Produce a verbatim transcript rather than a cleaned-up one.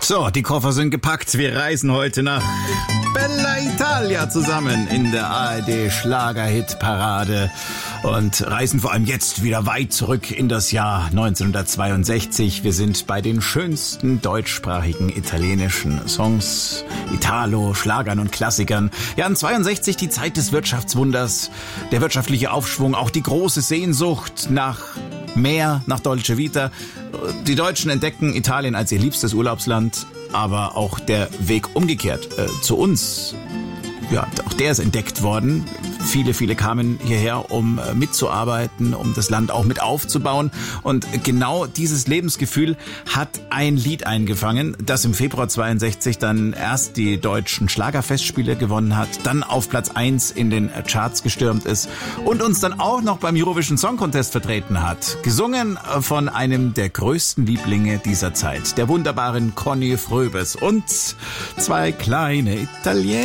So, die Koffer sind gepackt. Wir reisen heute nach Bella Italia zusammen in der A R D Schlager-Hit-Parade und reisen vor allem jetzt wieder weit zurück in das Jahr neunzehnhundertzweiundsechzig. Wir sind bei den schönsten deutschsprachigen italienischen Songs, Italo, Schlagern und Klassikern. Ja, in zweiundsechzig die Zeit des Wirtschaftswunders, der wirtschaftliche Aufschwung, auch die große Sehnsucht nach mehr, nach Dolce Vita. Die Deutschen entdeckten Italien als ihr liebstes Urlaubsland, aber auch der Weg umgekehrt äh, zu uns. Ja, auch der ist entdeckt worden. Viele, viele kamen hierher, um äh, mitzuarbeiten, um das Land auch mit aufzubauen. Und genau dieses Lebensgefühl hat ein Lied eingefangen, das im Februar zweiundsechzig dann erst die deutschen Schlagerfestspiele gewonnen hat, dann auf Platz eins in den Charts gestürmt ist und uns dann auch noch beim Eurovision Song Contest vertreten hat. Gesungen von einem der größten Lieblinge dieser Zeit, der wunderbaren Conny Fröbes und zwei kleine Italiener.